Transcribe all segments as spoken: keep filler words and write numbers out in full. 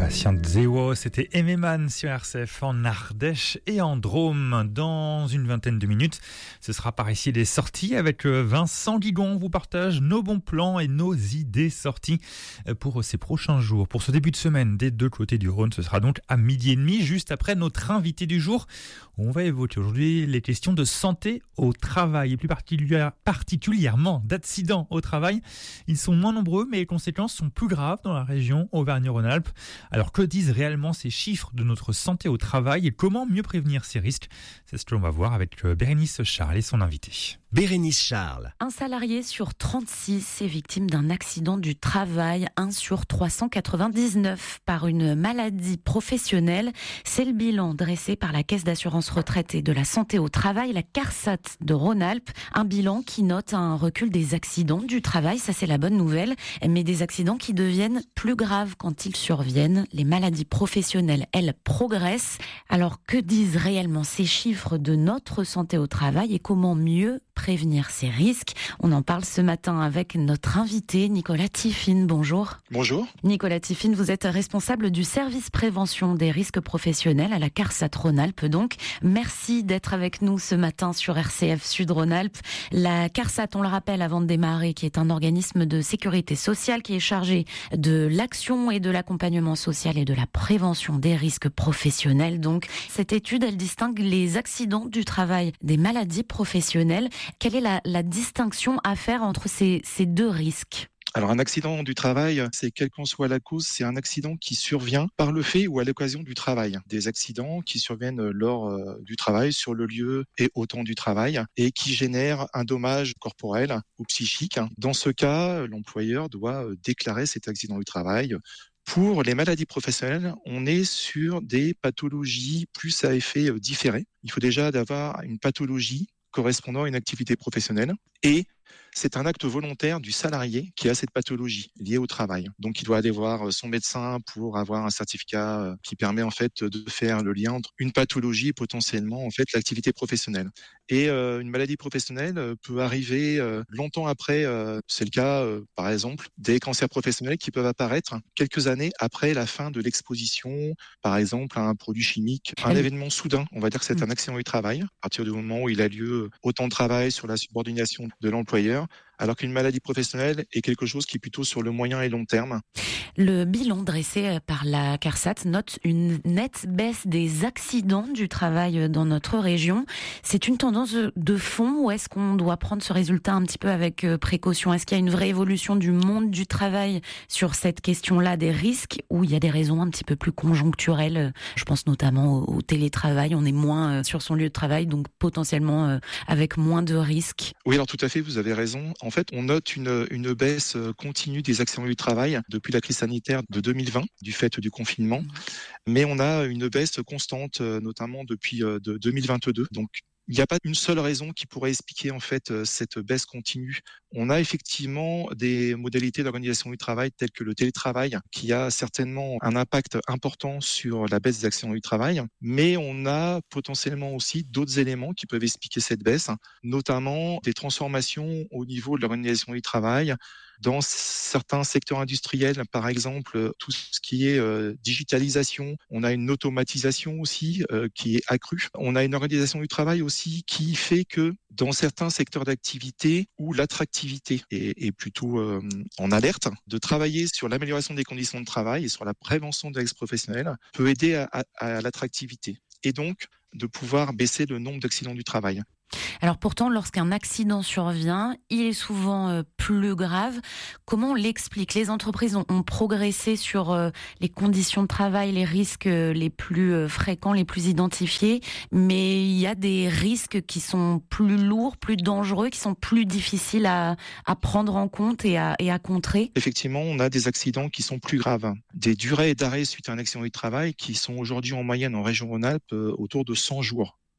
Patient Zéro, c'était Ememan sur R C F en Ardèche et en Drôme. Dans une vingtaine de minutes, ce sera par ici des sorties avec Vincent Guigon. On vous partage nos bons plans et nos idées sorties pour ces prochains jours. Pour ce début de semaine, des deux côtés du Rhône, ce sera donc à midi et demi, juste après notre invité du jour. On va évoquer aujourd'hui les questions de santé au travail et plus particulièrement d'accidents au travail. Ils sont moins nombreux, mais les conséquences sont plus graves dans la région Auvergne-Rhône-Alpes. Alors que disent réellement ces chiffres de notre santé au travail et comment mieux prévenir ces risques? C'est ce que l'on va voir avec Bérénice Charles et son invité. Bérénice Charles. Un salarié sur trente-six est victime d'un accident du travail, un sur trois cent quatre-vingt-dix-neuf par une maladie professionnelle. C'est le bilan dressé par la Caisse d'assurance retraite et de la santé au travail, la CARSAT de Rhône-Alpes. Un bilan qui note un recul des accidents du travail, ça c'est la bonne nouvelle, mais des accidents qui deviennent plus graves quand ils surviennent. Les maladies professionnelles, elles, progressent. Alors que disent réellement ces chiffres de notre santé au travail et comment mieux prévenir ces risques? On en parle ce matin avec notre invité Nicolas Tiffine. Bonjour. Bonjour. Nicolas Tiffine, vous êtes responsable du service prévention des risques professionnels à la CARSAT Rhône-Alpes. Donc, merci d'être avec nous ce matin sur R C F Sud Rhône-Alpes. La CARSAT, on le rappelle avant de démarrer, qui est un organisme de sécurité sociale qui est chargé de l'action et de l'accompagnement social et de la prévention des risques professionnels. Donc, cette étude, elle distingue les accidents du travail des maladies professionnelles. Quelle est la, la distinction à faire entre ces, ces deux risques ? Alors un accident du travail, c'est quelle qu'en soit la cause, c'est un accident qui survient par le fait ou à l'occasion du travail. Des accidents qui surviennent lors euh, du travail, sur le lieu et au temps du travail, et qui génèrent un dommage corporel ou psychique. Dans ce cas, l'employeur doit déclarer cet accident du travail. Pour les maladies professionnelles, on est sur des pathologies plus à effet différé. Il faut déjà d'avoir une pathologie correspondant à une activité professionnelle et c'est un acte volontaire du salarié qui a cette pathologie liée au travail. Donc, il doit aller voir son médecin pour avoir un certificat qui permet en fait de faire le lien entre une pathologie et potentiellement en fait l'activité professionnelle. Et euh, une maladie professionnelle peut arriver euh, longtemps après. Euh, c'est le cas, euh, par exemple, des cancers professionnels qui peuvent apparaître quelques années après la fin de l'exposition, par exemple, à un produit chimique, un événement soudain. On va dire que c'est un accident du travail à partir du moment où il a lieu au temps de travail, sur la subordination de l'employeur, alors qu'une maladie professionnelle est quelque chose qui est plutôt sur le moyen et long terme. Le bilan dressé par la CARSAT note une nette baisse des accidents du travail dans notre région. C'est une tendance de fond ou est-ce qu'on doit prendre ce résultat un petit peu avec précaution? Est-ce qu'il y a une vraie évolution du monde du travail sur cette question-là des risques ou il y a des raisons un petit peu plus conjoncturelles? Je pense notamment au télétravail. On est moins sur son lieu de travail, donc potentiellement avec moins de risques. Oui, alors tout à fait, vous avez raison. En fait, on note une, une baisse continue des accidents du travail depuis la crise sanitaire de deux mille vingt, du fait du confinement. Mais on a une baisse constante, notamment depuis de deux mille vingt-deux. Donc, il n'y a pas une seule raison qui pourrait expliquer en fait cette baisse continue. On a effectivement des modalités d'organisation du travail telles que le télétravail qui a certainement un impact important sur la baisse des accidents du travail, mais on a potentiellement aussi d'autres éléments qui peuvent expliquer cette baisse, notamment des transformations au niveau de l'organisation du travail. Dans certains secteurs industriels, par exemple, tout ce qui est euh, digitalisation, on a une automatisation aussi euh, qui est accrue. On a une organisation du travail aussi qui fait que dans certains secteurs d'activité où l'attractivité est, est plutôt euh, en alerte, de travailler sur l'amélioration des conditions de travail et sur la prévention de risques professionnels peut aider à, à, à l'attractivité et donc de pouvoir baisser le nombre d'accidents du travail. Alors pourtant, lorsqu'un accident survient, il est souvent euh, plus grave. Comment on l'explique? Les entreprises ont, ont progressé sur euh, les conditions de travail, les risques euh, les plus euh, fréquents, les plus identifiés, mais il y a des risques qui sont plus lourds, plus dangereux, qui sont plus difficiles à, à prendre en compte et à, et à contrer. Effectivement, on a des accidents qui sont plus graves. Des durées d'arrêt suite à un accident du travail qui sont aujourd'hui en moyenne en région Rhône-Alpes euh, autour de cent jours.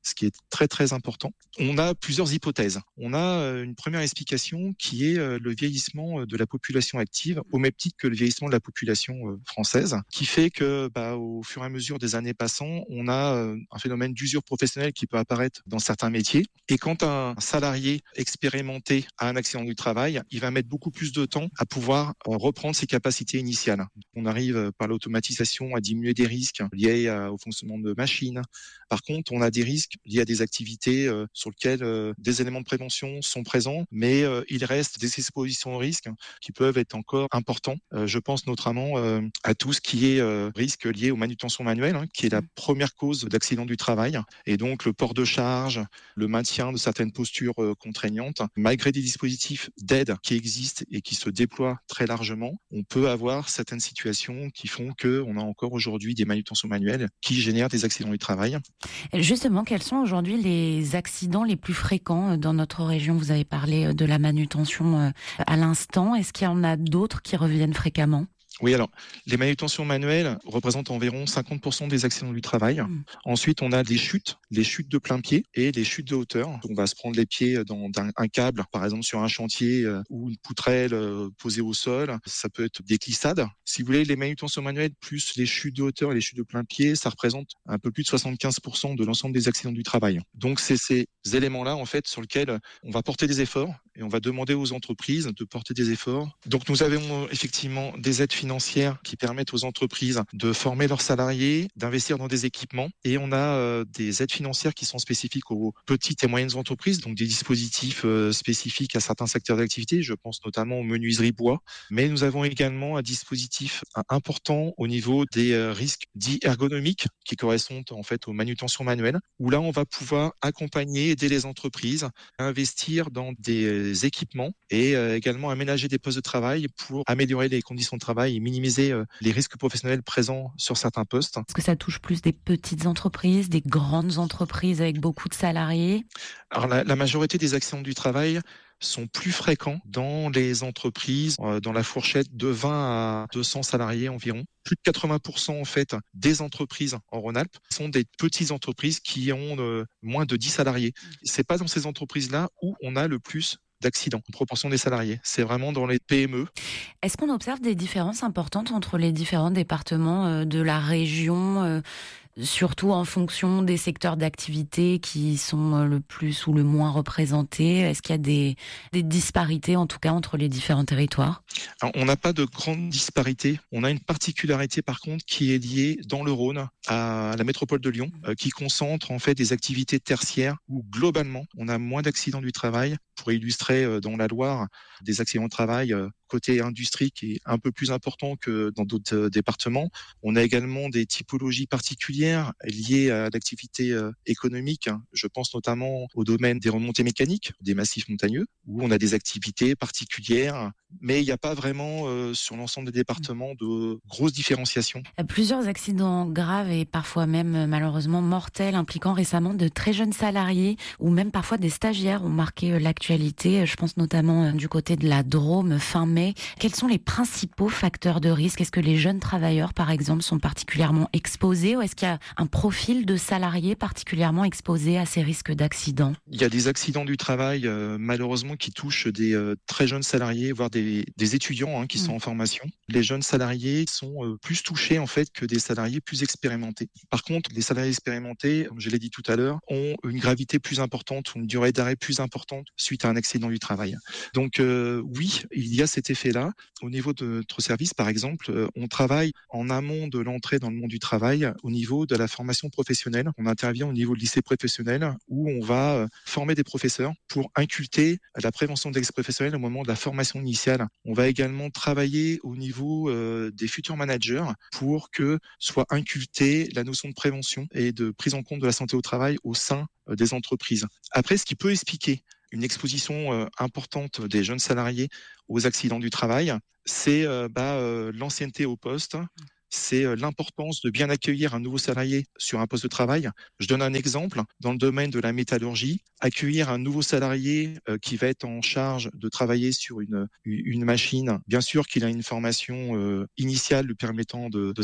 ce qui est très très important. On a plusieurs hypothèses. On a une première explication qui est le vieillissement de la population active, au même titre que le vieillissement de la population française, qui fait que bah, au fur et à mesure des années passant, on a un phénomène d'usure professionnelle qui peut apparaître dans certains métiers. Et quand un salarié expérimenté a un accident du travail, il va mettre beaucoup plus de temps à pouvoir reprendre ses capacités initiales. On arrive par l'automatisation à diminuer des risques liés au fonctionnement de machines. Par contre, on a des risques liés à des activités euh, sur lesquelles euh, des éléments de prévention sont présents, mais euh, il reste des expositions au risque qui peuvent être encore importants. Euh, je pense notamment euh, à tout ce qui est euh, risque lié aux manutentions manuelles, hein, qui est la première cause d'accident du travail. Et donc, le port de charge, le maintien de certaines postures euh, contraignantes, malgré des dispositifs d'aide qui existent et qui se déploient très largement, on peut avoir certaines situations qui font qu'on a encore aujourd'hui des manutentions manuelles qui génèrent des accidents du travail. Justement, quels sont aujourd'hui les accidents les plus fréquents dans notre région ? Vous avez parlé de la manutention à l'instant. Est-ce qu'il y en a d'autres qui reviennent fréquemment ? Oui, alors, les manutentions manuelles représentent environ cinquante pour cent des accidents du travail. Mmh. Ensuite, on a des chutes, les chutes de plein pied et les chutes de hauteur. On va se prendre les pieds dans un, un câble, par exemple sur un chantier euh, ou une poutrelle euh, posée au sol. Ça peut être des glissades. Si vous voulez, les manutentions manuelles plus les chutes de hauteur et les chutes de plein pied, ça représente un peu plus de soixante-quinze pour cent de l'ensemble des accidents du travail. Donc, c'est ces éléments-là, en fait, sur lesquels on va porter des efforts et on va demander aux entreprises de porter des efforts. Donc, nous avons effectivement des aides financières qui permettent aux entreprises de former leurs salariés, d'investir dans des équipements. Et on a euh, des aides financières qui sont spécifiques aux petites et moyennes entreprises, donc des dispositifs euh, spécifiques à certains secteurs d'activité. Je pense notamment aux menuiseries bois. Mais nous avons également un dispositif important au niveau des euh, risques dits ergonomiques qui correspondent en fait aux manutentions manuelles, où là, on va pouvoir accompagner, aider les entreprises à investir dans des équipements et euh, également aménager des postes de travail pour améliorer les conditions de travail et minimiser euh, les risques professionnels présents sur certains postes. Est-ce que ça touche plus des petites entreprises, des grandes entreprises avec beaucoup de salariés ? Alors la, la majorité des accidents du travail sont plus fréquents dans les entreprises, euh, dans la fourchette de vingt à deux cents salariés environ. Plus de quatre-vingts pour cent en fait des entreprises en Rhône-Alpes sont des petites entreprises qui ont euh, moins de dix salariés. C'est pas dans ces entreprises-là où on a le plus d'accidents en proportion des salariés. C'est vraiment dans les P M E. Est-ce qu'on observe des différences importantes entre les différents départements de la région, surtout en fonction des secteurs d'activité qui sont le plus ou le moins représentés ? Est-ce qu'il y a des, des disparités, en tout cas, entre les différents territoires ? Alors, on n'a pas de grande disparité. On a une particularité, par contre, qui est liée dans le Rhône à la métropole de Lyon, euh, qui concentre en fait des activités tertiaires où, globalement, on a moins d'accidents du travail. Pour illustrer, euh, dans la Loire, des accidents de travail euh, côté industrie qui est un peu plus important que dans d'autres euh, départements. On a également des typologies particulières liées à l'activité euh, économique. Je pense notamment au domaine des remontées mécaniques, des massifs montagneux, où on a des activités particulières, mais il n'y a pas vraiment euh, sur l'ensemble des départements de grosses différenciations. Plusieurs accidents graves et parfois même malheureusement mortels impliquant récemment de très jeunes salariés ou même parfois des stagiaires ont marqué l'actualité. Je pense notamment du côté de la Drôme fin mai. Quels sont les principaux facteurs de risque ? Est-ce que les jeunes travailleurs, par exemple, sont particulièrement exposés ou est-ce qu'il y a un profil de salariés particulièrement exposé à ces risques d'accidents ? Il y a des accidents du travail, euh, malheureusement, qui touchent des euh, très jeunes salariés, voire des, des étudiants hein, qui mmh. sont en formation. Les jeunes salariés sont euh, plus touchés en fait que des salariés plus expérimentés. Par contre, les salariés expérimentés, comme je l'ai dit tout à l'heure, ont une gravité plus importante, une durée d'arrêt plus importante suite à un accident du travail. Donc euh, oui, il y a cet effet-là. Au niveau de notre service, par exemple, euh, on travaille en amont de l'entrée dans le monde du travail au niveau de la formation professionnelle. On intervient au niveau de lycée professionnel où on va euh, former des professeurs pour inculter la prévention des risques professionnels au moment de la formation initiale. On va également travailler au niveau euh, des futurs managers pour que soit incultée la notion de prévention et de prise en compte de la santé au travail au sein euh, des entreprises. Après, ce qui peut expliquer une exposition euh, importante des jeunes salariés aux accidents du travail, c'est euh, bah, euh, l'ancienneté au poste, c'est euh, l'importance de bien accueillir un nouveau salarié sur un poste de travail. Je donne un exemple, dans le domaine de la métallurgie, accueillir un nouveau salarié euh, qui va être en charge de travailler sur une, une machine, bien sûr qu'il a une formation euh, initiale lui permettant de, de savoir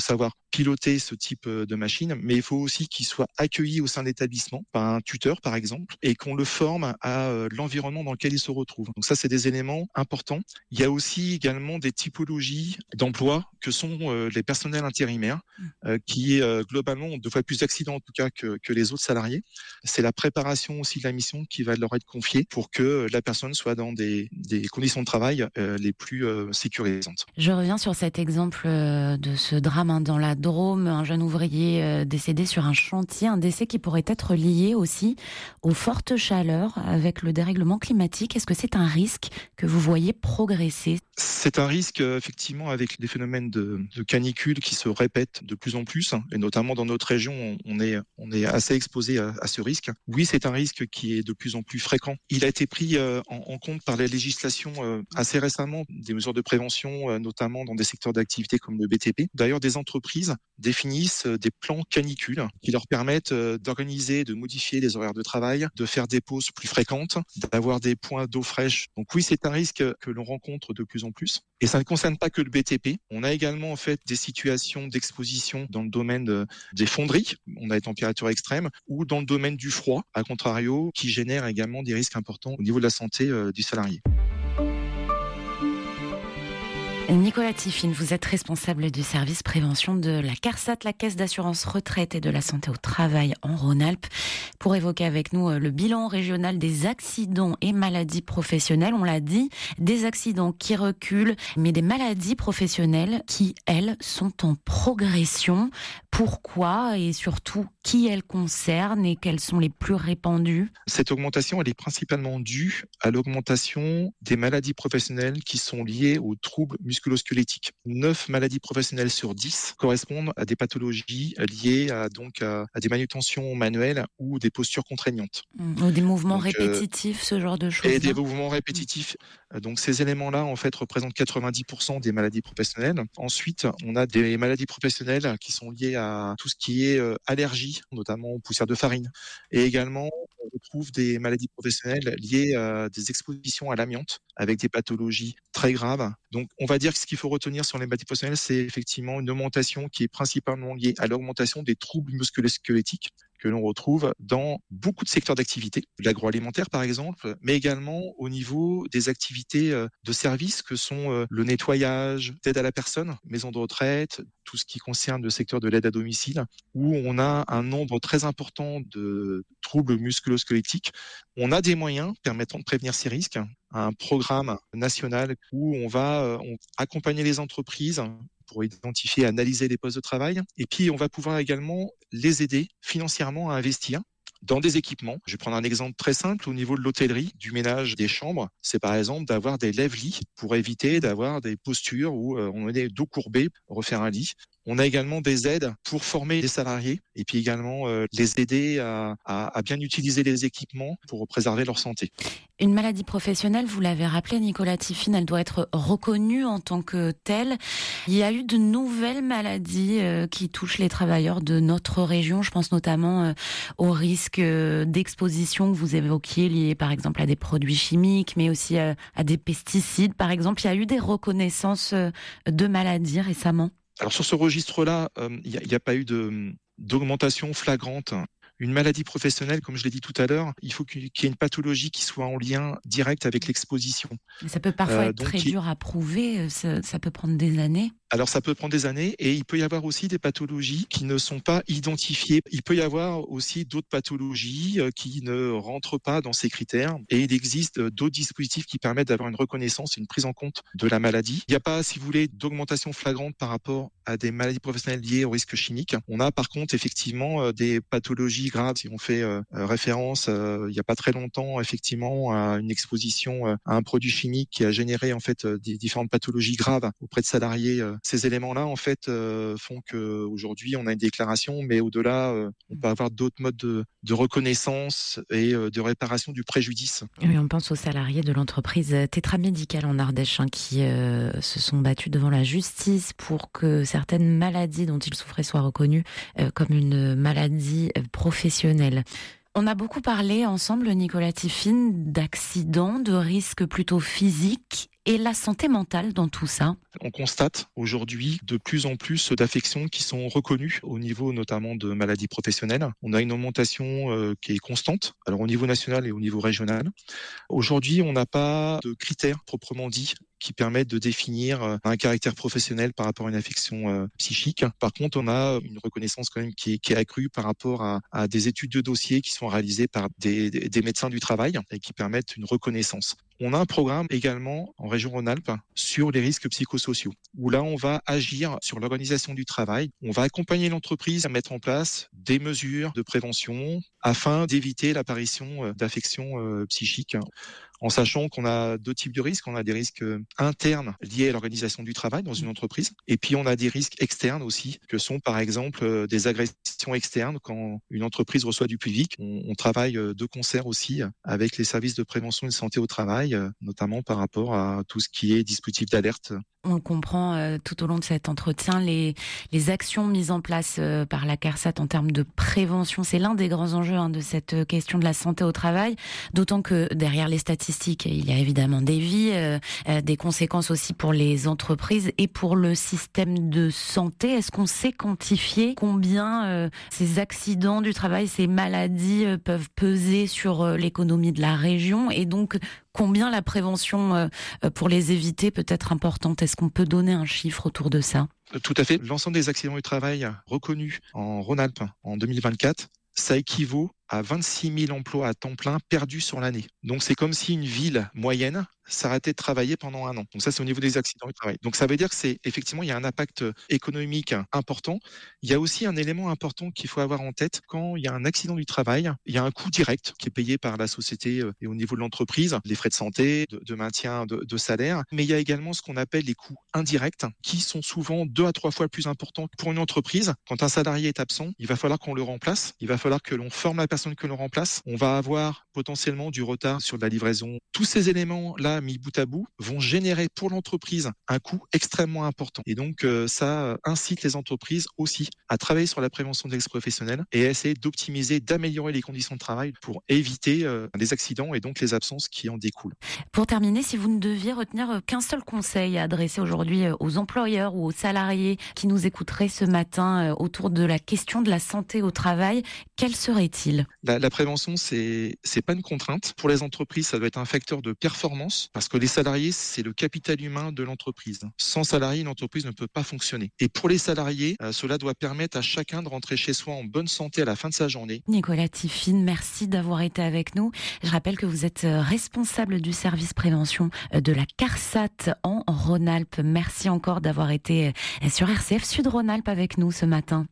piloter ce type de machine, mais il faut aussi qu'il soit accueilli au sein de l'établissement par un tuteur, par exemple, et qu'on le forme à l'environnement dans lequel il se retrouve. Donc ça, c'est des éléments importants. Il y a aussi également des typologies d'emploi que sont les personnels intérimaires, qui globalement ont deux fois plus d'accidents en tout cas que, que les autres salariés. C'est la préparation aussi de la mission qui va leur être confiée pour que la personne soit dans des, des conditions de travail les plus sécurisantes. Je reviens sur cet exemple de ce drame dans la Drôme, un jeune ouvrier décédé sur un chantier, un décès qui pourrait être lié aussi aux fortes chaleurs avec le dérèglement climatique. Est-ce que c'est un risque que vous voyez progresser ? C'est un risque effectivement avec les phénomènes de, de canicule qui se répètent de plus en plus, et notamment dans notre région, on est, on est assez exposé à, à ce risque. Oui, c'est un risque qui est de plus en plus fréquent. Il a été pris en, en compte par la législation assez récemment, des mesures de prévention, notamment dans des secteurs d'activité comme le B T P. D'ailleurs, des entreprises définissent des plans canicules qui leur permettent d'organiser, de modifier les horaires de travail, de faire des pauses plus fréquentes, d'avoir des points d'eau fraîche. Donc oui, c'est un risque que l'on rencontre de plus en plus. Et ça ne concerne pas que le B T P. On a également en fait des situations d'exposition dans le domaine de, des fonderies, on a des températures extrêmes, ou dans le domaine du froid, à contrario, qui génère également des risques importants au niveau de la santé euh, du salarié. Nicolas Tiffine, vous êtes responsable du service prévention de la CARSAT, la Caisse d'assurance retraite et de la santé au travail en Rhône-Alpes, pour évoquer avec nous le bilan régional des accidents et maladies professionnelles. On l'a dit, des accidents qui reculent, mais des maladies professionnelles qui, elles, sont en progression. Pourquoi et surtout qui elles concernent et quelles sont les plus répandues ? Cette augmentation, elle est principalement due à l'augmentation des maladies professionnelles qui sont liées aux troubles musculo-squelettiques. neuf maladies professionnelles sur dix correspondent à des pathologies liées à, donc, à, à des manutentions manuelles ou des postures contraignantes. Mmh, ou des mouvements donc, répétitifs, euh, ce genre de choses. Et des mouvements répétitifs. Donc ces éléments-là, en fait, représentent quatre-vingt-dix pour cent des maladies professionnelles. Ensuite, on a des maladies professionnelles qui sont liées à tout ce qui est euh, allergie, notamment aux poussières de farine. Et également, on retrouve des maladies professionnelles liées à des expositions à l'amiante, avec des pathologies très graves. Donc, on va dire que ce qu'il faut retenir sur les maladies professionnelles, c'est effectivement une augmentation qui est principalement liée à l'augmentation des troubles musculo-squelettiques que l'on retrouve dans beaucoup de secteurs d'activité, l'agroalimentaire par exemple, mais également au niveau des activités de service que sont le nettoyage, l'aide à la personne, maison de retraite, tout ce qui concerne le secteur de l'aide à domicile, où on a un nombre très important de troubles musculo-squelettiques. On a des moyens permettant de prévenir ces risques, un programme national où on va on, accompagner les entreprises pour identifier et analyser les postes de travail. Et puis, on va pouvoir également les aider financièrement à investir dans des équipements. Je vais prendre un exemple très simple au niveau de l'hôtellerie, du ménage des chambres. C'est par exemple d'avoir des lève-lits pour éviter d'avoir des postures où on est dos courbé, refaire un lit. On a également des aides pour former les salariés et puis également euh, les aider à, à, à bien utiliser les équipements pour préserver leur santé. Une maladie professionnelle, vous l'avez rappelé, Nicolas Tiffine, elle doit être reconnue en tant que telle. Il y a eu de nouvelles maladies euh, qui touchent les travailleurs de notre région. Je pense notamment euh, aux risques euh, d'exposition que vous évoquiez, liés par exemple à des produits chimiques, mais aussi euh, à des pesticides, par exemple. Il y a eu des reconnaissances euh, de maladies récemment. Alors sur ce registre-là, il euh, n'y a, a pas eu de, d'augmentation flagrante. Une maladie professionnelle, comme je l'ai dit tout à l'heure, il faut qu'il y ait une pathologie qui soit en lien direct avec l'exposition. Mais ça peut parfois euh, être très il... dur à prouver, ça, ça peut prendre des années. Alors ça peut prendre des années et il peut y avoir aussi des pathologies qui ne sont pas identifiées. Il peut y avoir aussi d'autres pathologies qui ne rentrent pas dans ces critères et il existe d'autres dispositifs qui permettent d'avoir une reconnaissance et une prise en compte de la maladie. Il n'y a pas, si vous voulez, d'augmentation flagrante par rapport à des maladies professionnelles liées au risque chimique. On a par contre effectivement des pathologies graves. Si on fait référence il n'y a pas très longtemps effectivement à une exposition à un produit chimique qui a généré en fait des différentes pathologies graves auprès de salariés. Ces éléments-là, en fait, euh, font qu'aujourd'hui, on a une déclaration, mais au-delà, euh, on peut avoir d'autres modes de, de reconnaissance et euh, de réparation du préjudice. Oui, on pense aux salariés de l'entreprise Tétramédicale en Ardèche hein, qui euh, se sont battus devant la justice pour que certaines maladies dont ils souffraient soient reconnues euh, comme une maladie professionnelle. On a beaucoup parlé ensemble, Nicolas Tiffine, d'accidents, de risques plutôt physiques et la santé mentale dans tout ça. On constate aujourd'hui de plus en plus d'affections qui sont reconnues au niveau notamment de maladies professionnelles. On a une augmentation euh, qui est constante, alors au niveau national et au niveau régional. Aujourd'hui, on n'a pas de critères proprement dits qui permettent de définir un caractère professionnel par rapport à une affection euh, psychique. Par contre, on a une reconnaissance quand même qui est, qui est accrue par rapport à, à des études de dossiers qui sont réalisées par des, des, des médecins du travail et qui permettent une reconnaissance. On a un programme également en région Rhône-Alpes sur les risques psychosociaux, où là, on va agir sur l'organisation du travail. On va accompagner l'entreprise à mettre en place des mesures de prévention afin d'éviter l'apparition d'affections euh, psychiques, en sachant qu'on a deux types de risques. On a des risques internes liés à l'organisation du travail dans une entreprise, et puis on a des risques externes aussi, que sont par exemple des agressions externes quand une entreprise reçoit du public. On, on travaille de concert aussi avec les services de prévention et de santé au travail, notamment par rapport à tout ce qui est dispositif d'alerte. On comprend euh, tout au long de cet entretien les, les actions mises en place euh, par la CARSAT en termes de prévention. C'est l'un des grands enjeux hein, de cette question de la santé au travail, d'autant que derrière les statistiques, il y a évidemment des vies, euh, euh, des conséquences aussi pour les entreprises et pour le système de santé. Est-ce qu'on sait quantifier combien euh, ces accidents du travail, ces maladies euh, peuvent peser sur euh, l'économie de la région, et donc combien la prévention euh, pour les éviter peut être importante? Est-ce qu'on peut donner un chiffre autour de ça? Tout à fait. L'ensemble des accidents du travail reconnus en Rhône-Alpes en deux mille vingt-quatre, ça équivaut à vingt-six mille emplois à temps plein perdus sur l'année. Donc c'est comme si une ville moyenne s'arrêtait de travailler pendant un an. Donc ça, c'est au niveau des accidents du travail. Donc ça veut dire que c'est effectivement, il y a un impact économique important. Il y a aussi un élément important qu'il faut avoir en tête. Quand il y a un accident du travail, il y a un coût direct qui est payé par la société et au niveau de l'entreprise, les frais de santé, de, de maintien de, de salaire. Mais il y a également ce qu'on appelle les coûts indirects, qui sont souvent deux à trois fois plus importants pour une entreprise. Quand un salarié est absent, il va falloir qu'on le remplace. Il va falloir que l'on forme la personne que l'on remplace. On va avoir potentiellement du retard sur la livraison. Tous ces éléments-là, mis bout à bout, vont générer pour l'entreprise un coût extrêmement important. Et donc, euh, ça incite les entreprises aussi à travailler sur la prévention des risques professionnels et à essayer d'optimiser, d'améliorer les conditions de travail pour éviter euh, les accidents et donc les absences qui en découlent. Pour terminer, si vous ne deviez retenir qu'un seul conseil à adresser aujourd'hui aux employeurs ou aux salariés qui nous écouteraient ce matin autour de la question de la santé au travail, quel serait-il? La, la prévention, c'est c'est pas une contrainte. Pour les entreprises, ça doit être un facteur de performance, parce que les salariés, c'est le capital humain de l'entreprise. Sans salariés, l'entreprise ne peut pas fonctionner. Et pour les salariés, euh, cela doit permettre à chacun de rentrer chez soi en bonne santé à la fin de sa journée. Nicolas Tiffine, merci d'avoir été avec nous. Je rappelle que vous êtes responsable du service prévention de la CARSAT en Rhône-Alpes. Merci encore d'avoir été sur R C F Sud Rhône-Alpes avec nous ce matin.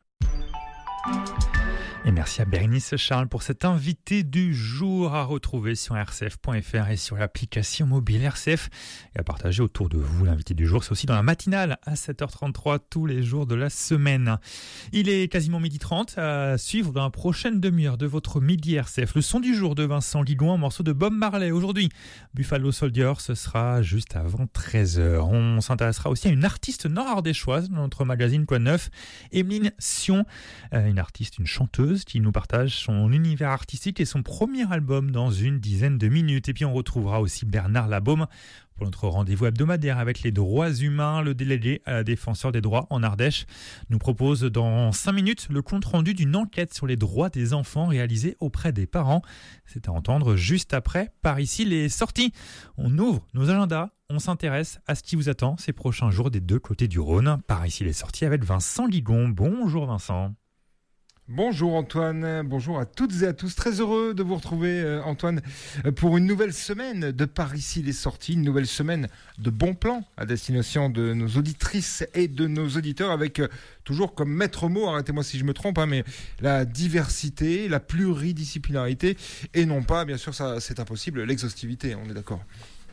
Et merci à Bérénice Charles pour cet invité du jour à retrouver sur r c f point f r et sur l'application mobile R C F et à partager autour de vous. L'invité du jour, c'est aussi dans la matinale à sept heures trente-trois tous les jours de la semaine. Il est quasiment midi trente à suivre dans la prochaine demi-heure de votre midi R C F. Le son du jour de Vincent Guillouin, un morceau de Bob Marley. Aujourd'hui, Buffalo Soldier, ce sera juste avant treize heures. On s'intéressera aussi à une artiste nord-ardéchoise dans notre magazine Quoi Neuf, Emeline Sion, une artiste, une chanteuse qui nous partage son univers artistique et son premier album dans une dizaine de minutes. Et puis on retrouvera aussi Bernard Labaume pour notre rendez-vous hebdomadaire avec les droits humains. Le délégué à la défenseur des droits en Ardèche nous propose dans cinq minutes le compte-rendu d'une enquête sur les droits des enfants réalisée auprès des parents. C'est à entendre juste après Par ici les sorties. On ouvre nos agendas, on s'intéresse à ce qui vous attend ces prochains jours des deux côtés du Rhône. Par ici les sorties avec Vincent Guigon. Bonjour Vincent. Bonjour Antoine, bonjour à toutes et à tous. Très heureux de vous retrouver euh, Antoine pour une nouvelle semaine de Par ici les sorties, une nouvelle semaine de bons plans à destination de nos auditrices et de nos auditeurs avec euh, toujours comme maître mot, arrêtez-moi si je me trompe, hein, mais la diversité, la pluridisciplinarité et non pas, bien sûr ça c'est impossible, l'exhaustivité, on est d'accord.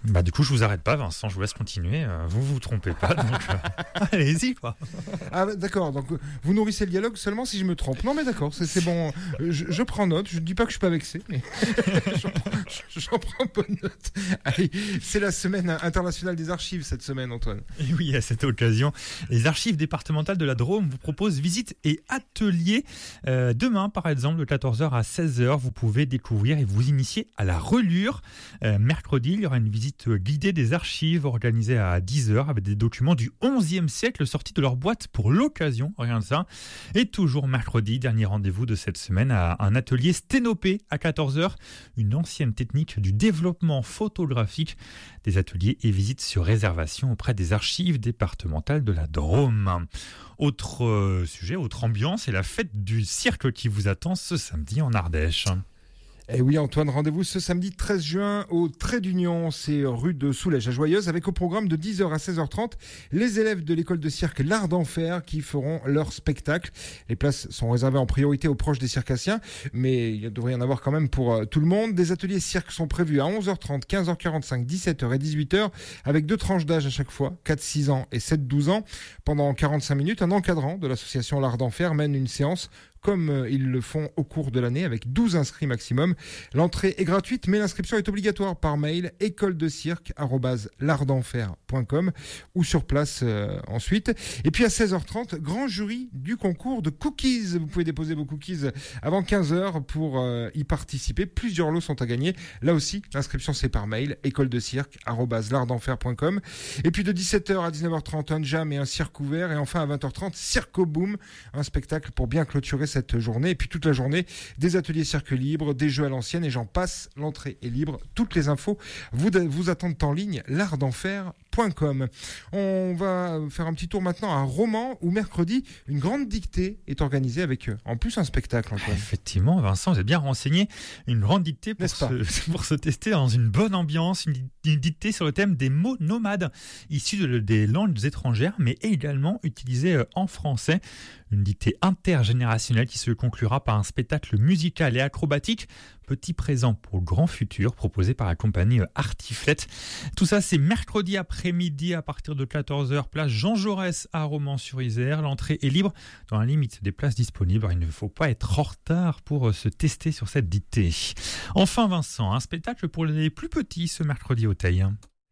Bah du coup je vous arrête pas Vincent, je vous laisse continuer, vous vous trompez pas donc euh, allez-y quoi. Ah d'accord, donc vous nourrissez le dialogue seulement si je me trompe. Non mais d'accord, c'est, c'est bon, je, je prends note, je ne dis pas que je suis pas vexé, mais j'en, j'en prends bonne note. Allez, c'est la semaine internationale des archives cette semaine Antoine. Et oui, à cette occasion, les archives départementales de la Drôme vous proposent visites et ateliers. Euh, demain par exemple de quatorze heures à seize heures, vous pouvez découvrir et vous initier à la relure. Euh, mercredi, il y aura une visite guidée des archives organisée à dix heures avec des documents du onzième siècle sortis de leur boîte pour l'occasion, rien de ça. Et toujours mercredi, dernier rendez-vous de cette semaine, à un atelier sténopé à quatorze heures, une ancienne technique du développement photographique, des ateliers et visites sur réservation auprès des archives départementales de la Drôme. Autre euh, sujet, autre ambiance, c'est la fête du cirque qui vous attend ce samedi en Ardèche. Et oui Antoine, rendez-vous ce samedi treize juin au Trait d'Union, c'est rue de Soulège à Joyeuse, avec au programme de dix heures à seize heures trente les élèves de l'école de cirque L'Art d'Enfer qui feront leur spectacle. Les places sont réservées en priorité aux proches des circassiens, mais il devrait y en avoir quand même pour euh, tout le monde. Des ateliers cirque sont prévus à onze heures trente, quinze heures quarante-cinq, dix-sept heures et dix-huit heures, avec deux tranches d'âge à chaque fois, quatre six ans et sept douze ans. Pendant quarante-cinq minutes, un encadrant de l'association L'Art d'Enfer mène une séance comme ils le font au cours de l'année, avec douze inscrits maximum. L'entrée est gratuite, mais l'inscription est obligatoire par mail école de cirque arobase l'art d'enfer point com ou sur place euh, ensuite. Et puis à seize heures trente, grand jury du concours de cookies. Vous pouvez déposer vos cookies avant quinze heures pour euh, y participer. Plusieurs lots sont à gagner. Là aussi, l'inscription c'est par mail école de cirque arobase l'art d'enfer point com. Et puis de dix-sept heures à dix-neuf heures trente, un jam et un cirque ouvert. Et enfin à vingt heures trente, Circo Boom, un spectacle pour bien clôturer cette journée. Et puis toute la journée, des ateliers cirque libre, des jeux à l'ancienne et j'en passe. L'entrée est libre. Toutes les infos vous, vous attendent en ligne, l'art d'enfer point com. On va faire un petit tour maintenant à Romans où mercredi, une grande dictée est organisée avec en plus un spectacle. Antoine. Effectivement, Vincent, vous êtes bien renseigné. Une grande dictée pour, se, pour se tester dans une bonne ambiance. Une, une dictée sur le thème des mots nomades issus de, des langues étrangères mais également utilisés en français. Une dictée intergénérationnelle qui se conclura par un spectacle musical et acrobatique, petit présent pour le grand futur, proposé par la compagnie Artiflette. Tout ça, c'est mercredi après-midi à partir de quatorze heures, place Jean Jaurès à Romans-sur-Isère. L'entrée est libre dans la limite des places disponibles. Il ne faut pas être en retard pour se tester sur cette dictée. Enfin, Vincent, un spectacle pour les plus petits ce mercredi au Teil.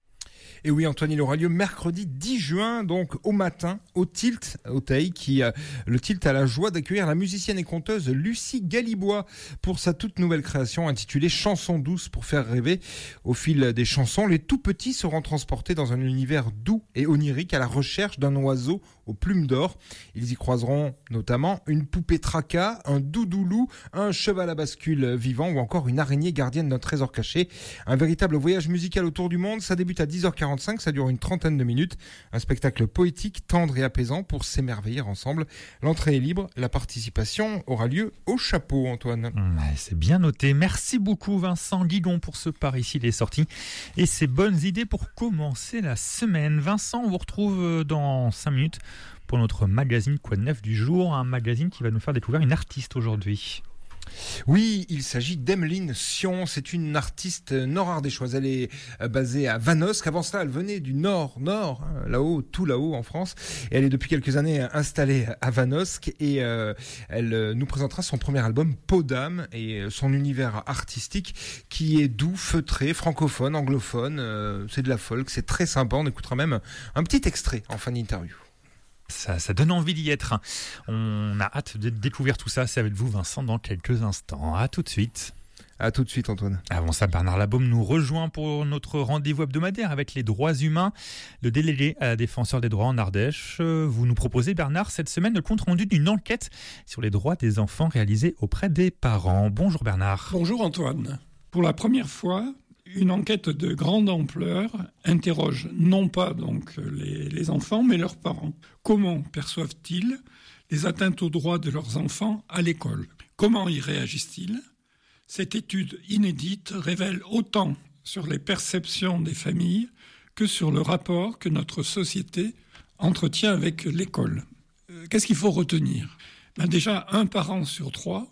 Et oui, Antoine, il aura lieu mercredi dix juin, donc au matin, au Tilt, au Teil, qui, euh, le Tilt a la joie d'accueillir la musicienne et conteuse Lucie Galibois pour sa toute nouvelle création intitulée Chansons douces pour faire rêver. Au fil des chansons, les tout petits seront transportés dans un univers doux et onirique à la recherche d'un oiseau aux plumes d'or. Ils y croiseront notamment une poupée traca, un doudoulou, un cheval à bascule vivant ou encore une araignée gardienne d'un trésor caché. Un véritable voyage musical autour du monde. Ça débute à dix heures quarante-cinq, ça dure une trentaine de minutes. Un spectacle poétique, tendre et apaisant pour s'émerveiller ensemble. L'entrée est libre, la participation aura lieu au chapeau, Antoine. C'est bien noté. Merci beaucoup Vincent Guigon pour ce par ici les sorties et ces bonnes idées pour commencer la semaine. Vincent, on vous retrouve dans cinq minutes pour notre magazine Quoi de neuf du jour, un magazine qui va nous faire découvrir une artiste aujourd'hui. Oui, il s'agit d'Emeline Sion, c'est une artiste nord-ardéchoise, elle est basée à Vanosque, avant cela elle venait du nord, nord, hein, là-haut, tout là-haut en France, et elle est depuis quelques années installée à Vanosque et euh, elle nous présentera son premier album Peau d'âme et son univers artistique qui est doux, feutré, francophone, anglophone, euh, c'est de la folk, c'est très sympa, on écoutera même un petit extrait en fin d'interview. Ça, ça donne envie d'y être. On a hâte de découvrir tout ça. C'est avec vous, Vincent, dans quelques instants. À tout de suite. À tout de suite, Antoine. Avant ça, Bernard Labaume nous rejoint pour notre rendez-vous hebdomadaire avec les droits humains. Le délégué à la défenseur des droits en Ardèche. Vous nous proposez, Bernard, cette semaine le compte-rendu d'une enquête sur les droits des enfants réalisée auprès des parents. Bonjour Bernard. Bonjour Antoine. Pour la première fois, une enquête de grande ampleur interroge non pas donc les, les enfants, mais leurs parents. Comment perçoivent-ils les atteintes aux droits de leurs enfants à l'école ? Comment y réagissent-ils ? Cette étude inédite révèle autant sur les perceptions des familles que sur le rapport que notre société entretient avec l'école. Qu'est-ce qu'il faut retenir ? Ben déjà, un parent sur trois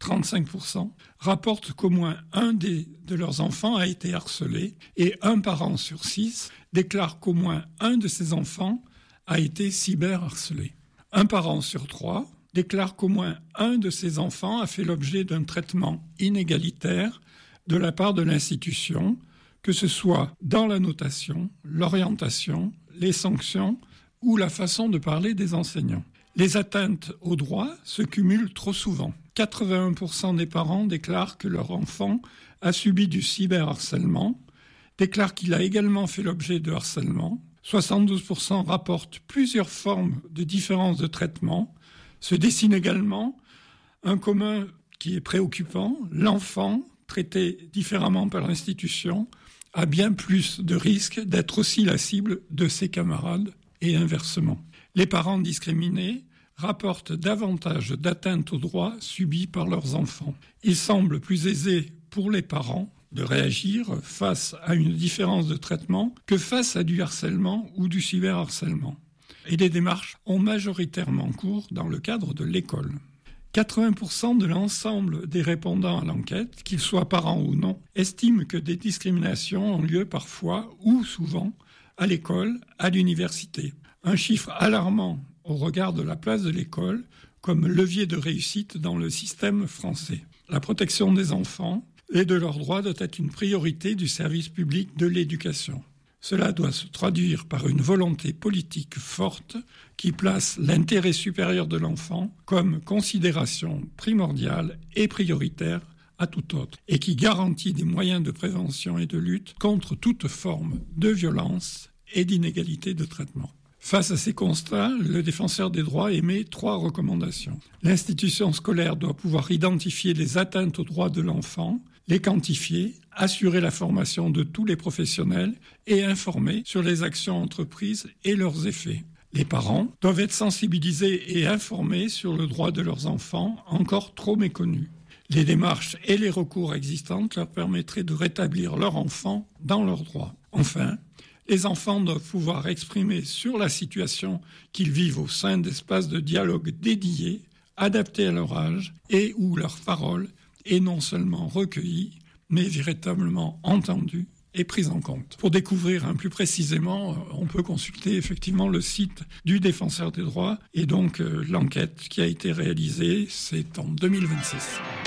trente-cinq pour cent, rapportent qu'au moins un des, de leurs enfants a été harcelé et un parent sur six déclare qu'au moins un de ses enfants a été cyberharcelé. Un parent sur trois déclare qu'au moins un de ses enfants a fait l'objet d'un traitement inégalitaire de la part de l'institution, que ce soit dans la notation, l'orientation, les sanctions ou la façon de parler des enseignants. Les atteintes aux droits se cumulent trop souvent. quatre-vingt-un pour cent des parents déclarent que leur enfant a subi du cyberharcèlement, déclarent qu'il a également fait l'objet de harcèlement. soixante-douze pour cent rapportent plusieurs formes de différences de traitement. Se dessine également un commun qui est préoccupant. L'enfant, traité différemment par l'institution, a bien plus de risques d'être aussi la cible de ses camarades et inversement. Les parents discriminés rapportent davantage d'atteintes aux droits subies par leurs enfants. Il semble plus aisé pour les parents de réagir face à une différence de traitement que face à du harcèlement ou du cyberharcèlement. Et les démarches ont majoritairement cours dans le cadre de l'école. quatre-vingts pour cent de l'ensemble des répondants à l'enquête, qu'ils soient parents ou non, estiment que des discriminations ont lieu parfois ou souvent à l'école, à l'université. Un chiffre alarmant au regard de la place de l'école comme levier de réussite dans le système français. La protection des enfants et de leurs droits doit être une priorité du service public de l'éducation. Cela doit se traduire par une volonté politique forte qui place l'intérêt supérieur de l'enfant comme considération primordiale et prioritaire à tout autre et qui garantit des moyens de prévention et de lutte contre toute forme de violence et d'inégalité de traitement. Face à ces constats, le défenseur des droits émet trois recommandations. L'institution scolaire doit pouvoir identifier les atteintes aux droits de l'enfant, les quantifier, assurer la formation de tous les professionnels et informer sur les actions entreprises et leurs effets. Les parents doivent être sensibilisés et informés sur le droit de leurs enfants, encore trop méconnus. Les démarches et les recours existants leur permettraient de rétablir leur enfant dans leurs droits. Enfin, les enfants doivent pouvoir exprimer sur la situation qu'ils vivent au sein d'espaces de dialogue dédiés, adaptés à leur âge et où leur parole est non seulement recueillie, mais véritablement entendue et prise en compte. Pour découvrir un plus précisément, on peut consulter effectivement le site du Défenseur des droits et donc euh, l'enquête qui a été réalisée, c'est en deux mille vingt-six.